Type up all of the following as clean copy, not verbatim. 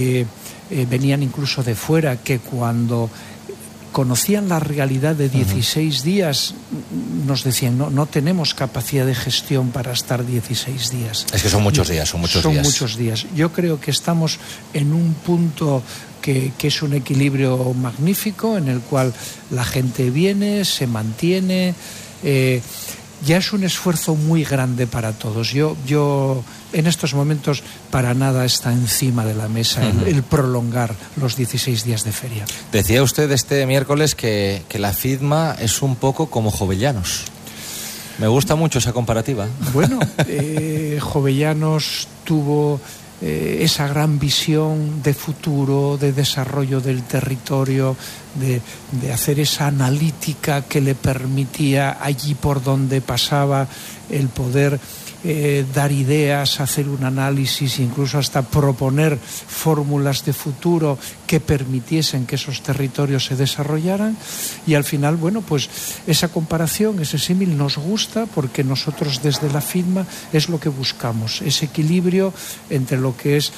venían incluso de fuera, que cuando conocían la realidad de 16 días, nos decían, no tenemos capacidad de gestión para estar 16 días. Es que son muchos días, son muchos días. Yo creo que estamos en un punto que es un equilibrio magnífico, en el cual la gente viene, se mantiene. Ya es un esfuerzo muy grande para todos. Yo en estos momentos para nada está encima de la mesa el prolongar los 16 días de feria. Decía usted este miércoles que la FIDMA es un poco como Jovellanos. Me gusta mucho esa comparativa. Bueno, Jovellanos tuvo esa gran visión de futuro, de desarrollo del territorio, de hacer esa analítica que le permitía allí por donde pasaba el poder dar ideas, hacer un análisis, incluso hasta proponer fórmulas de futuro que permitiesen que esos territorios se desarrollaran. Y al final, bueno, pues esa comparación, ese símil nos gusta, porque nosotros desde la FIDMA es lo que buscamos, ese equilibrio entre lo que es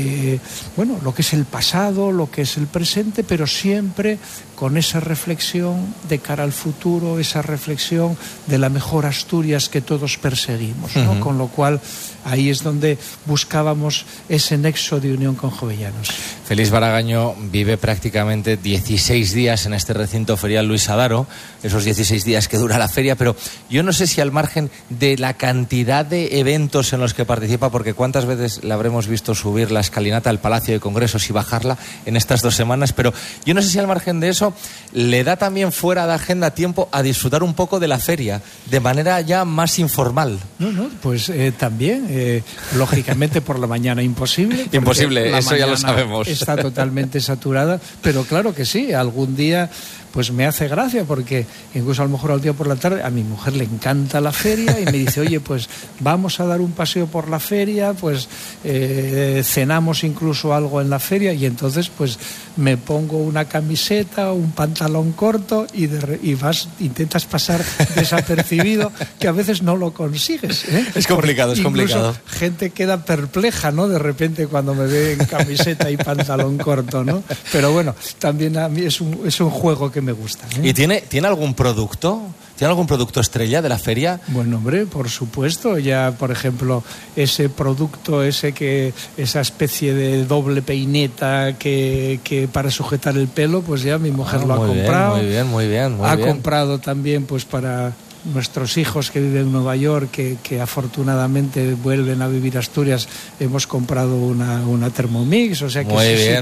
lo que es el pasado, lo que es el presente, pero siempre con esa reflexión de cara al futuro, esa reflexión de la mejor Asturias que todos perseguimos, ¿no? Con lo cual ahí es donde buscábamos ese nexo de unión con Jovellanos. Félix Baragaño vive prácticamente 16 días en este recinto ferial Luis Adaro, esos 16 días que dura la feria, pero yo no sé si al margen de la cantidad de eventos en los que participa, porque cuántas veces le habremos visto subir la escalinata al Palacio de Congresos y bajarla en estas 2 semanas, pero yo no sé si al margen de eso le da también fuera de agenda tiempo a disfrutar un poco de la feria, de manera ya más informal. Pues también, lógicamente por la mañana imposible. Imposible, eso ya lo sabemos. Está totalmente saturada, pero claro que sí, algún día pues me hace gracia, porque incluso a lo mejor al día por la tarde a mi mujer le encanta la feria y me dice, oye, pues vamos a dar un paseo por la feria, pues cenamos incluso algo en la feria, y entonces pues me pongo una camiseta, un pantalón corto y intentas pasar desapercibido, que a veces no lo consigues, ¿eh? Es complicado, incluso es complicado. Gente queda perpleja, ¿no? De repente cuando me ve en camiseta y pantalón corto, ¿no? Pero bueno, también a mí es un juego que me gusta, ¿eh? ¿Y tiene algún producto? ¿Tiene algún producto estrella de la feria? Bueno, hombre, por supuesto. Ya, por ejemplo, ese producto, esa especie de doble peineta que para sujetar el pelo, pues ya mi mujer lo ha comprado. Muy bien. Ha comprado también, pues para nuestros hijos que viven en Nueva York, que afortunadamente vuelven a vivir Asturias, hemos comprado una Thermomix, o sea que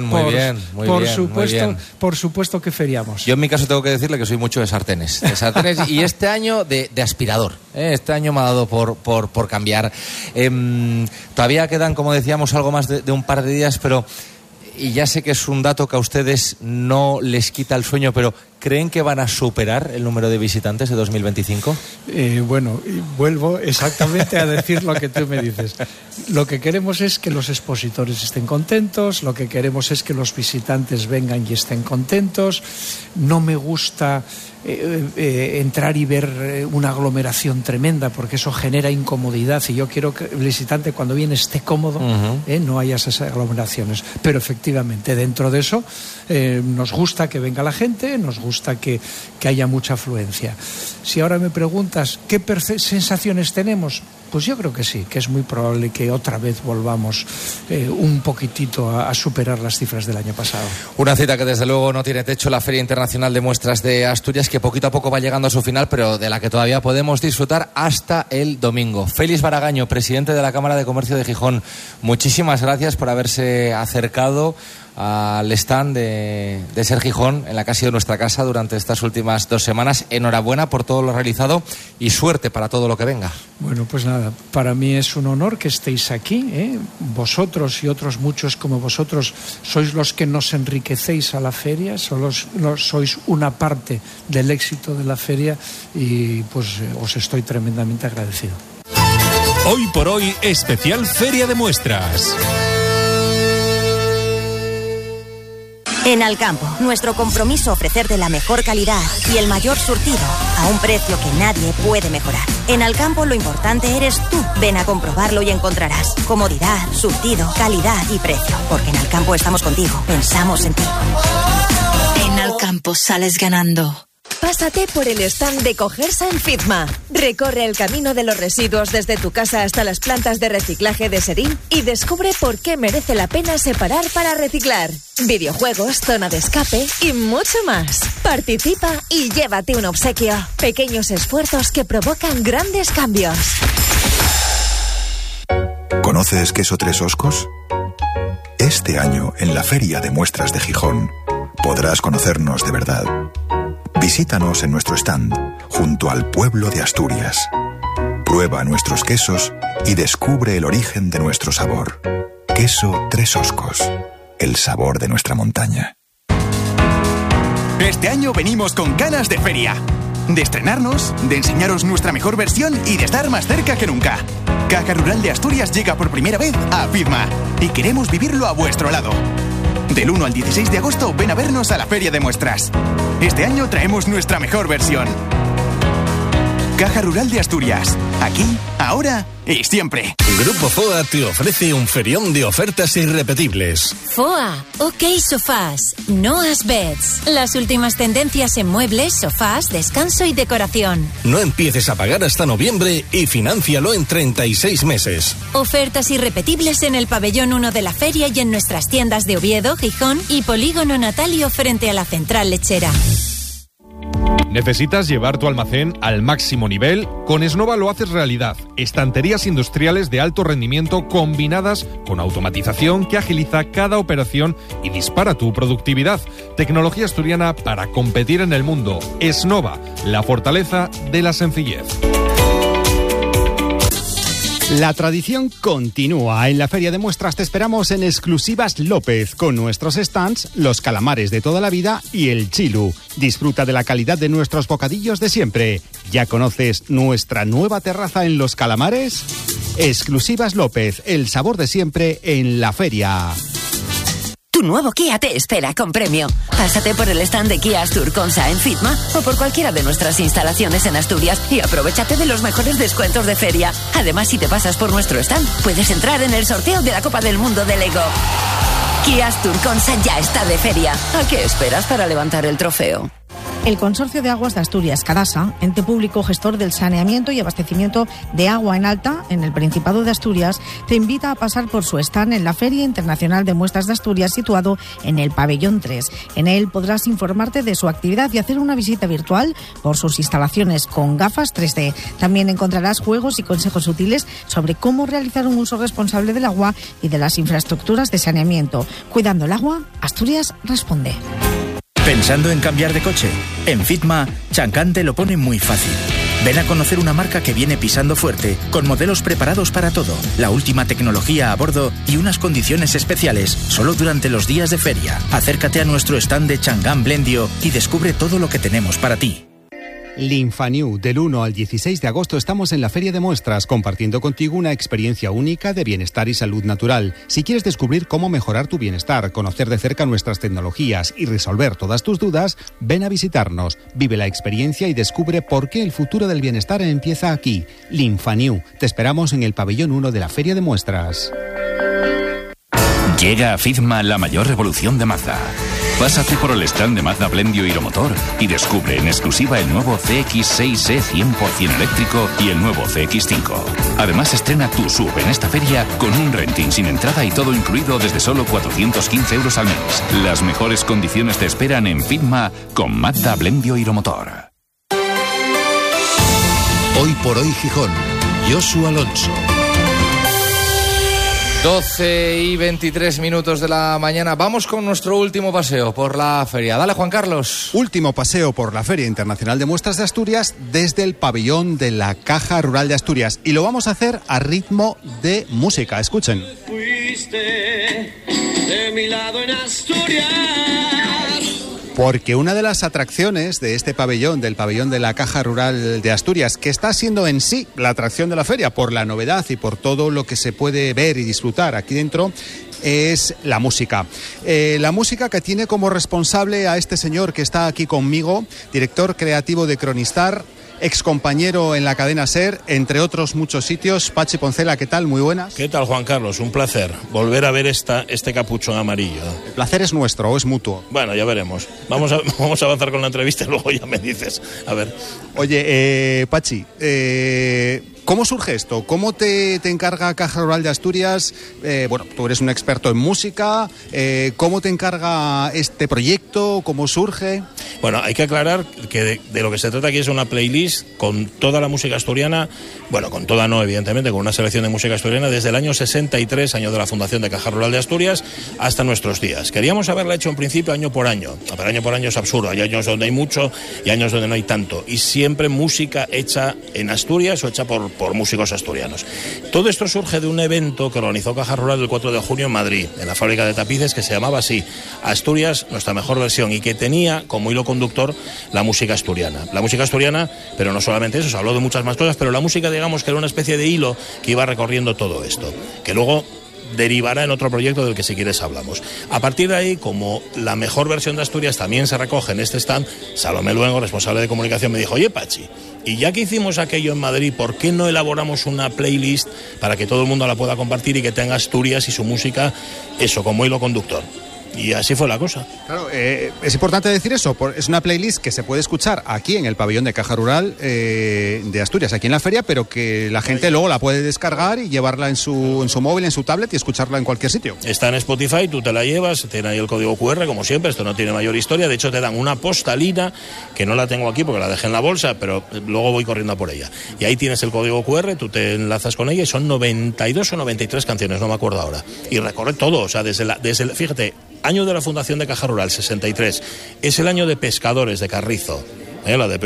por supuesto que feriamos. Yo en mi caso tengo que decirle que soy mucho de sartenes y este año de aspirador, este año me ha dado por cambiar. Todavía quedan, como decíamos, algo más de un par de días, pero y ya sé que es un dato que a ustedes no les quita el sueño, pero ¿creen que van a superar el número de visitantes de 2025? Bueno, vuelvo exactamente a decir lo que tú me dices. Lo que queremos es que los expositores estén contentos, lo que queremos es que los visitantes vengan y estén contentos. No me gusta entrar y ver una aglomeración tremenda, porque eso genera incomodidad, y yo quiero que el visitante cuando viene esté cómodo, no haya esas aglomeraciones. Pero efectivamente, dentro de eso nos gusta que venga la gente, nos gusta que haya mucha afluencia. Si ahora me preguntas qué sensaciones tenemos, pues yo creo que sí, que es muy probable que otra vez volvamos un poquitito a superar las cifras del año pasado. Una cita que desde luego no tiene techo, la Feria Internacional de Muestras de Asturias, que poquito a poco va llegando a su final, pero de la que todavía podemos disfrutar hasta el domingo. Félix Baragaño, presidente de la Cámara de Comercio de Gijón, muchísimas gracias por haberse acercado al stand de Ser Gijón, en la que ha sido nuestra casa durante estas últimas 2 semanas. Enhorabuena por todo lo realizado y suerte para todo lo que venga. Bueno, pues nada, para mí es un honor que estéis aquí, ¿eh? Vosotros y otros muchos como vosotros sois los que nos enriquecéis a la feria, sois una parte del éxito de la feria, y pues os estoy tremendamente agradecido. Hoy por hoy, especial Feria de Muestras. En Alcampo, nuestro compromiso ofrecerte la mejor calidad y el mayor surtido a un precio que nadie puede mejorar. En Alcampo lo importante eres tú. Ven a comprobarlo y encontrarás comodidad, surtido, calidad y precio. Porque en Alcampo estamos contigo, pensamos en ti. En Alcampo sales ganando. Pásate por el stand de Cogersa en Fitma. Recorre el camino de los residuos desde tu casa hasta las plantas de reciclaje de Serín y descubre por qué merece la pena separar para reciclar. Videojuegos, zona de escape y mucho más. Participa y llévate un obsequio. Pequeños esfuerzos que provocan grandes cambios. ¿Conoces Queso Tres Oscos? Este año, en la Feria de Muestras de Gijón, podrás conocernos de verdad. Visítanos en nuestro stand, junto al pueblo de Asturias. Prueba nuestros quesos y descubre el origen de nuestro sabor. Queso Tres Oscos, el sabor de nuestra montaña. Este año venimos con ganas de feria. De estrenarnos, de enseñaros nuestra mejor versión y de estar más cerca que nunca. Caja Rural de Asturias llega por primera vez a Fitma y queremos vivirlo a vuestro lado. Del 1 al 16 de agosto ven a vernos a la Feria de Muestras. Este año traemos nuestra mejor versión. Caja Rural de Asturias. Aquí, ahora y siempre. Grupo FOA te ofrece un ferión de ofertas irrepetibles. FOA, OK Sofás, Noah's Beds. Las últimas tendencias en muebles, sofás, descanso y decoración. No empieces a pagar hasta noviembre y financialo en 36 meses. Ofertas irrepetibles en el pabellón 1 de la feria y en nuestras tiendas de Oviedo, Gijón y Polígono Natalio frente a la central lechera. ¿Necesitas llevar tu almacén al máximo nivel? Con Esnova lo haces realidad. Estanterías industriales de alto rendimiento combinadas con automatización que agiliza cada operación y dispara tu productividad. Tecnología asturiana para competir en el mundo. Esnova, la fortaleza de la sencillez. La tradición continúa. En la Feria de Muestras te esperamos en Exclusivas López, con nuestros stands, los calamares de toda la vida y el chilu. Disfruta de la calidad de nuestros bocadillos de siempre. ¿Ya conoces nuestra nueva terraza en Los Calamares? Exclusivas López, el sabor de siempre en la feria. Tu nuevo Kia te espera con premio. Pásate por el stand de Kia Astur-Consa en Fitma o por cualquiera de nuestras instalaciones en Asturias y aprovechate de los mejores descuentos de feria. Además, si te pasas por nuestro stand, puedes entrar en el sorteo de la Copa del Mundo de Lego. Kia Astur-Consa ya está de feria. ¿A qué esperas para levantar el trofeo? El Consorcio de Aguas de Asturias, Cadasa, ente público gestor del saneamiento y abastecimiento de agua en alta en el Principado de Asturias, te invita a pasar por su stand en la Feria Internacional de Muestras de Asturias, situado en el Pabellón 3. En él podrás informarte de su actividad y hacer una visita virtual por sus instalaciones con gafas 3D. También encontrarás juegos y consejos útiles sobre cómo realizar un uso responsable del agua y de las infraestructuras de saneamiento. Cuidando el agua, Asturias responde. ¿Pensando en cambiar de coche? En Fitma, Chancan te lo pone muy fácil. Ven a conocer una marca que viene pisando fuerte, con modelos preparados para todo, la última tecnología a bordo y unas condiciones especiales, solo durante los días de feria. Acércate a nuestro stand de Changan Blendio y descubre todo lo que tenemos para ti. Linfanew, del 1 al 16 de agosto estamos en la Feria de Muestras, compartiendo contigo una experiencia única de bienestar y salud natural. Si quieres descubrir cómo mejorar tu bienestar, conocer de cerca nuestras tecnologías y resolver todas tus dudas, ven a visitarnos, vive la experiencia y descubre por qué el futuro del bienestar empieza aquí. Linfanew, te esperamos en el pabellón 1 de la Feria de Muestras. Llega a Fitma la mayor revolución de Mazda. Pásate por el stand de Mazda Blendio Hiromotor y descubre en exclusiva el nuevo CX-6E 100% eléctrico y el nuevo CX-5. Además, estrena tu SUV en esta feria con un renting sin entrada y todo incluido desde solo 415 euros al mes. Las mejores condiciones te esperan en Fitma con Mazda Blendio Hiromotor. Hoy por hoy Gijón, Josu Alonso. 12:23 de la mañana. Vamos con nuestro último paseo por la feria. Dale, Juan Carlos. Último paseo por la Feria Internacional de Muestras de Asturias desde el pabellón de la Caja Rural de Asturias. Y lo vamos a hacer a ritmo de música. Escuchen. Fuiste de mi lado en Asturias. Porque una de las atracciones de este pabellón, del pabellón de la Caja Rural de Asturias, que está siendo en sí la atracción de la feria por la novedad y por todo lo que se puede ver y disfrutar aquí dentro, es la música. La música que tiene como responsable a este señor que está aquí conmigo, director creativo de Cronistar, excompañero en la cadena SER, entre otros muchos sitios. Pachi Poncela, ¿qué tal? Muy buenas. ¿Qué tal, Juan Carlos? Un placer volver a ver este capuchón amarillo. ¿El placer es nuestro o es mutuo? Bueno, ya veremos. Vamos a avanzar con la entrevista y luego ya me dices. A ver. Oye, Pachi, ¿cómo surge esto? ¿Cómo te encarga Caja Rural de Asturias? Bueno, tú eres un experto en música. ¿Cómo te encarga este proyecto? ¿Cómo surge? Bueno, hay que aclarar que de lo que se trata aquí es una playlist con toda la música asturiana, bueno, con toda no, evidentemente, con una selección de música asturiana desde el año 63, año de la fundación de Caja Rural de Asturias, hasta nuestros días. Queríamos haberla hecho en principio año por año, pero año por año es absurdo, hay años donde hay mucho y años donde no hay tanto, y siempre música hecha en Asturias o hecha por músicos asturianos. Todo esto surge de un evento que organizó Caja Rural el 4 de junio en Madrid, en la fábrica de tapices, que se llamaba así, Asturias, nuestra mejor versión, y que tenía como hilo conductor la música asturiana. La música asturiana, pero no solamente eso, se habló de muchas más cosas, pero la música, digamos, que era una especie de hilo que iba recorriendo todo esto, que luego derivará en otro proyecto del que si quieres hablamos. A partir de ahí, como la mejor versión de Asturias también se recoge en este stand, Salomé Luengo, responsable de comunicación, me dijo: oye, Pachi, y ya que hicimos aquello en Madrid, ¿por qué no elaboramos una playlist para que todo el mundo la pueda compartir y que tenga Asturias y su música, eso, como hilo conductor? Y así fue la cosa. Claro, es importante decir eso. Es una playlist que se puede escuchar aquí en el pabellón de Caja Rural de Asturias, aquí en la feria, pero que la gente luego la puede descargar y llevarla en su móvil, en su tablet, y escucharla en cualquier sitio. Está en Spotify, tú te la llevas, tiene ahí el código QR, como siempre, esto no tiene mayor historia. De hecho, te dan una postalina, que no la tengo aquí porque la dejé en la bolsa, pero luego voy corriendo a por ella. Y ahí tienes el código QR, tú te enlazas con ella y son 92 o 93 canciones, no me acuerdo ahora. Y recorre todo, o sea, fíjate, año de la fundación de Caja Rural, 63. Es el año de Pescadores, de Carrizo. La de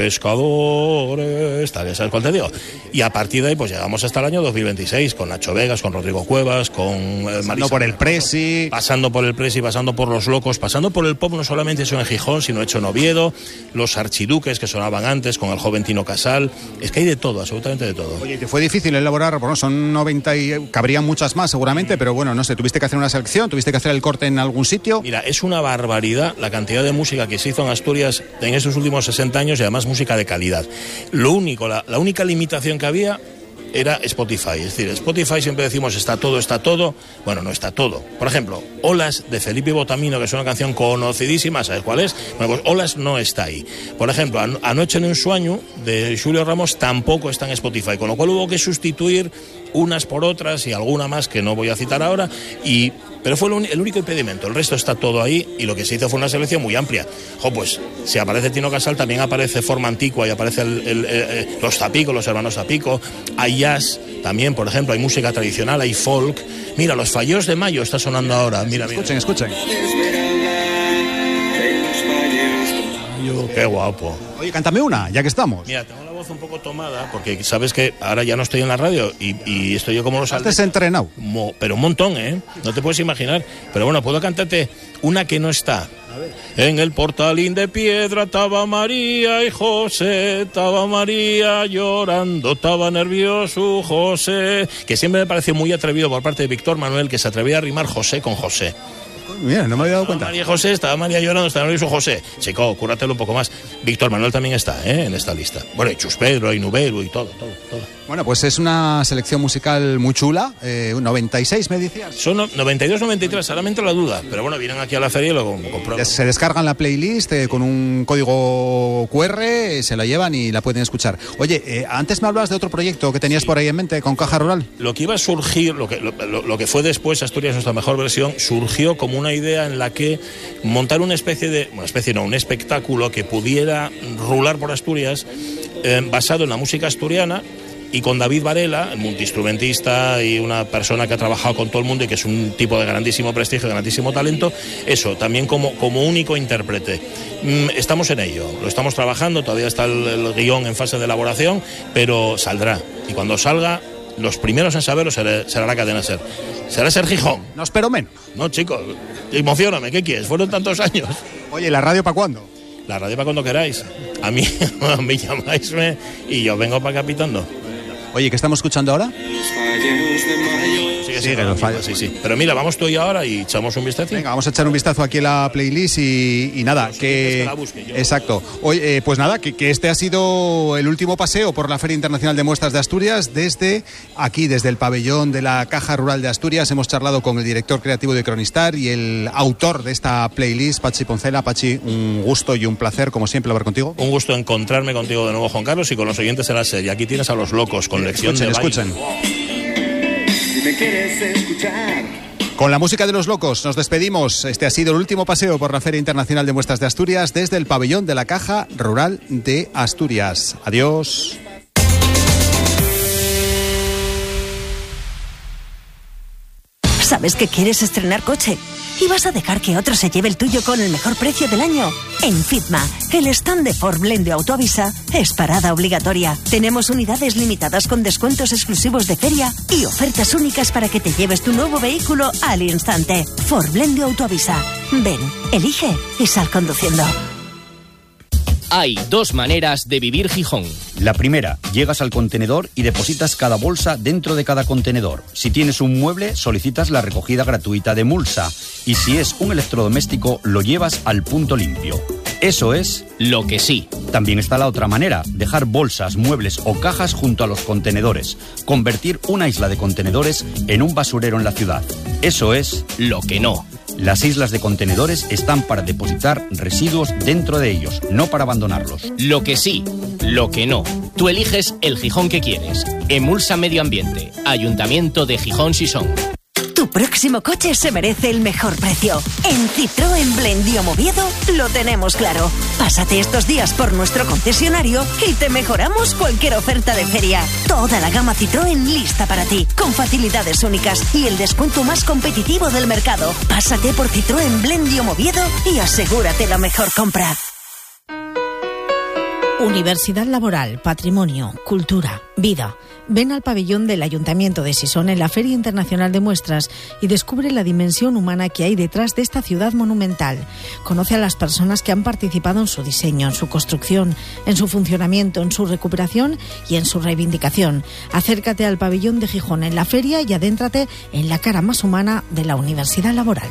Pescadores, tal, ¿sabes cuál te digo? Y a partir de ahí, pues llegamos hasta el año 2026, con Nacho Vegas, con Rodrigo Cuevas, con Pasando por el Presi. Pasando por el Presi, pasando por Los Locos, pasando por el pop, no solamente hecho en Gijón, sino hecho en Oviedo, los archiduques que sonaban antes, con el joven Tino Casal. Es que hay de todo, absolutamente de todo. Oye, ¿te fue difícil elaborar? Bueno, son 90 y cabrían muchas más seguramente, pero bueno, no sé, ¿tuviste que hacer una selección? ¿Tuviste que hacer el corte en algún sitio? Mira, es una barbaridad la cantidad de música que se hizo en Asturias en estos últimos 60 años, y además música de calidad. Lo único, la única limitación que había era Spotify. Es decir, Spotify siempre decimos está todo. Bueno, no está todo. Por ejemplo, Olas de Felipe Botamino, que es una canción conocidísima, ¿sabes cuál es? Bueno, pues Olas no está ahí. Por ejemplo, Anoche en un sueño de Julio Ramos tampoco está en Spotify, con lo cual hubo que sustituir unas por otras y alguna más que no voy a citar ahora, pero fue el único impedimento. El resto está todo ahí, y lo que se hizo fue una selección muy amplia. Pues si aparece Tino Casal, también aparece Forma Antigua y aparece los Zapico, los hermanos Zapico. Hay jazz también, por ejemplo, hay música tradicional, hay folk. Mira, Los Fallos de Mayo está sonando ahora. Mira. Escuchen. Qué guapo. Oye, cántame una, ya que estamos. Mira, tengo la voz un poco tomada, porque sabes que ahora ya no estoy en la radio y estoy yo como los altos. ¿Estás entrenado? Pero un montón, ¿eh? No te puedes imaginar. Pero bueno, puedo cantarte una que no está. En el portalín de piedra estaba María y José, estaba María llorando, estaba nervioso José, que siempre me pareció muy atrevido por parte de Víctor Manuel, que se atrevía a rimar José con José. Mira, no me había dado cuenta. María José, estaba María llorando, estaba nervioso José. Chico, cúratelo un poco más. Víctor Manuel también está en esta lista. Bueno, y Chus Pedro, y Nubelu, y todo. Bueno, pues es una selección musical muy chula. 96, me decías. Son 92, 93, ahora me entra la duda. Pero bueno, vienen aquí a la feria y lo comprueban. Se descargan la playlist con un código QR, se la llevan y la pueden escuchar. Oye, antes me hablabas de otro proyecto que tenías por ahí en mente con Caja Rural. Lo que iba a surgir, lo que fue después Asturias, nuestra mejor versión, surgió como una idea en la que montar un espectáculo que pudiera rular por Asturias, basado en la música asturiana, y con David Varela, el multiinstrumentista y una persona que ha trabajado con todo el mundo y que es un tipo de grandísimo prestigio, de grandísimo talento, eso, también como único intérprete. Estamos en ello, lo estamos trabajando, todavía está el guión en fase de elaboración, pero saldrá. Y cuando salga, los primeros en saberlo será la cadena SER. Será SER Gijón. No espero menos. No, chicos, emocióname, ¿qué quieres? Fueron tantos años. Oye, ¿la radio para cuándo? La radio para cuando queráis. A mí llamáisme y yo vengo para acá pitando. Oye, ¿qué estamos escuchando ahora? Sí, que nos falla, sí. Pero mira, vamos tú y ahora y echamos un vistazo. Venga, vamos a echar un vistazo aquí a la playlist y nada, que exacto. Hoy, pues nada, que este ha sido el último paseo por la Feria Internacional de Muestras de Asturias desde el pabellón de la Caja Rural de Asturias. Hemos charlado con el director creativo de Cronistar y el autor de esta playlist, Pachi Poncela. Pachi, un gusto y un placer, como siempre, hablar contigo. Un gusto encontrarme contigo de nuevo, Juan Carlos, y con los oyentes de la serie. Aquí tienes a Los Locos, con lección de baile. Escuchen. Si me quieres escuchar. Con la música de Los Locos nos despedimos. Este ha sido el último paseo por la Feria Internacional de Muestras de Asturias desde el pabellón de la Caja Rural de Asturias. Adiós. ¿Sabes que quieres estrenar coche? ¿Y vas a dejar que otro se lleve el tuyo con el mejor precio del año? En Fitma, el stand de Ford Blendio Autoavisa es parada obligatoria. Tenemos unidades limitadas con descuentos exclusivos de feria y ofertas únicas para que te lleves tu nuevo vehículo al instante. Ford Blendio Autoavisa. Ven, elige y sal conduciendo. Hay dos maneras de vivir Gijón. La primera, llegas al contenedor y depositas cada bolsa dentro de cada contenedor. Si tienes un mueble, solicitas la recogida gratuita de mulsa. Y si es un electrodoméstico, lo llevas al punto limpio. Eso es lo que sí. También está la otra manera, dejar bolsas, muebles o cajas junto a los contenedores. Convertir una isla de contenedores en un basurero en la ciudad. Eso es lo que no. Las islas de contenedores están para depositar residuos dentro de ellos, no para abandonarlos. Lo que sí, lo que no. Tú eliges el Gijón que quieres. Emulsa Medio Ambiente, Ayuntamiento de Gijón Sison. Tu próximo coche se merece el mejor precio. En Citroën Blendio Moviedo lo tenemos claro. Pásate estos días por nuestro concesionario y te mejoramos cualquier oferta de feria. Toda la gama Citroën lista para ti, con facilidades únicas y el descuento más competitivo del mercado. Pásate por Citroën Blendio Moviedo y asegúrate la mejor compra. Universidad laboral, patrimonio, cultura, vida. Ven al pabellón del Ayuntamiento de Sison en la Feria Internacional de Muestras y descubre la dimensión humana que hay detrás de esta ciudad monumental. Conoce a las personas que han participado en su diseño, en su construcción, en su funcionamiento, en su recuperación y en su reivindicación. Acércate al pabellón de Gijón en la feria y adéntrate en la cara más humana de la universidad laboral.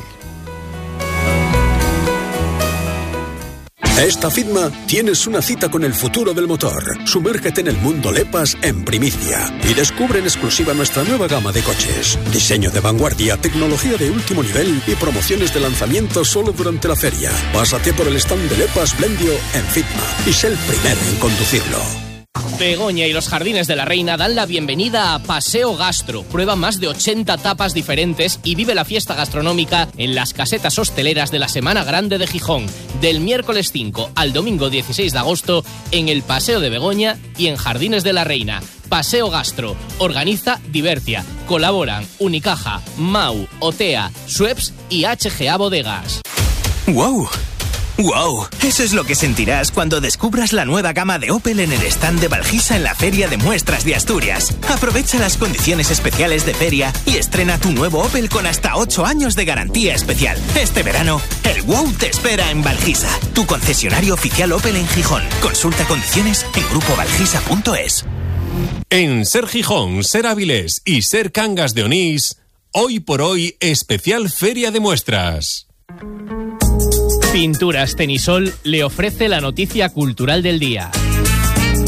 Esta FITMA tienes una cita con el futuro del motor. Sumérgete en el mundo LEPAS en primicia y descubre en exclusiva nuestra nueva gama de coches. Diseño de vanguardia, tecnología de último nivel y promociones de lanzamiento solo durante la feria. Pásate por el stand de LEPAS Blendio en FITMA y sé el primero en conducirlo. Begoña y los Jardines de la Reina dan la bienvenida a Paseo Gastro. Prueba más de 80 tapas diferentes y vive la fiesta gastronómica en las casetas hosteleras de la Semana Grande de Gijón, del miércoles 5 al domingo 16 de agosto en el Paseo de Begoña y en Jardines de la Reina. Paseo Gastro. Organiza Divertia. Colaboran Unicaja, Mau, Otea, Schweppes y HGA Bodegas. ¡Wow! ¡Wow! Eso es lo que sentirás cuando descubras la nueva gama de Opel en el stand de Valgisa en la Feria de Muestras de Asturias. Aprovecha las condiciones especiales de feria y estrena tu nuevo Opel con hasta 8 años de garantía especial. Este verano, el wow te espera en Valgisa, tu concesionario oficial Opel en Gijón. Consulta condiciones en grupovalgisa.es. En Ser Gijón, Ser Avilés y Ser Cangas de Onís, hoy por hoy, especial Feria de Muestras. Pinturas Tenisol le ofrece la noticia cultural del día.